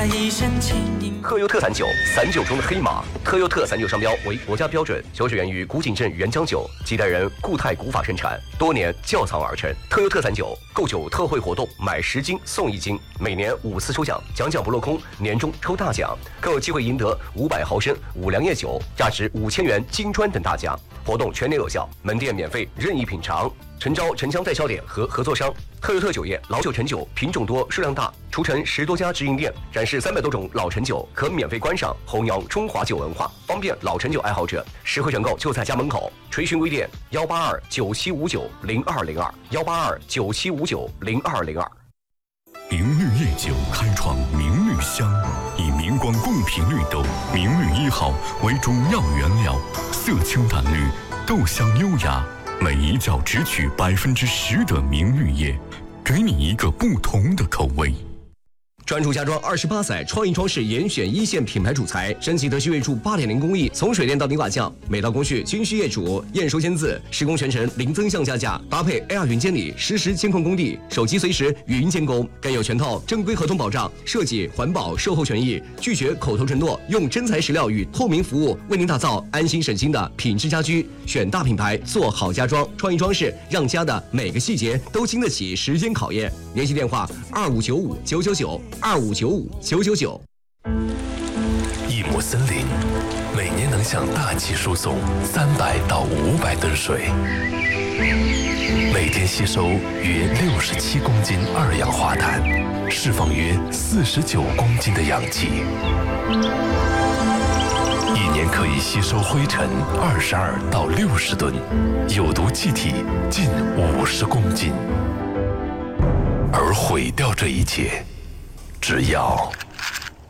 一身轻盈。 特优特散酒，散酒中的黑马。特优特散酒商标为国家标准，酒水源于古井镇原浆酒，几代人固态古法生产，多年窖藏而成。特优特散酒购酒特惠活动，买10斤送1斤，每年5次抽奖，奖不落空，年终抽大奖，更有机会赢得500毫升五粮液酒，价值5000元金砖等大奖。活动全年有效，门店免费任意品尝。诚招城乡代销点和合作商。特优特酒业老酒陈酒品种多数量大，除城10多家直营店，展示300多种老陈酒，可免费观赏，弘扬中华酒文化，方便老陈酒爱好者实惠选购就在家门口。垂询微店18297590202，18297590202。 明绿夜酒开创明绿香，以明光贡品绿豆明绿1号为主要原料，色清淡绿，豆香优雅，每一窖只取10%的明绿叶，给你一个不同的口味。 专注家装28载，创意装饰严选1线品牌主材，升级德系锐铸8.0工艺，从水电到泥瓦匠，每道工序均需业主验收签字，施工全程零增项加价，搭配 AR 云监理，实时监控工地，手机随时语音监工，更有全套正规合同保障，设计、环保、售后权益，拒绝口头承诺，用真材实料与透明服务，为您打造安心省心的品质家居。选大品牌，做好家装，创意装饰，让家的每个细节都经得起时间考验。联系电话25959992595999。 一亩森林每年能向大气输送300到500吨水，每天吸收约67公斤二氧化碳，释放约49公斤的氧气，一年可以吸收灰尘22到60吨，有毒气体近50公斤。而毁掉这一切，只要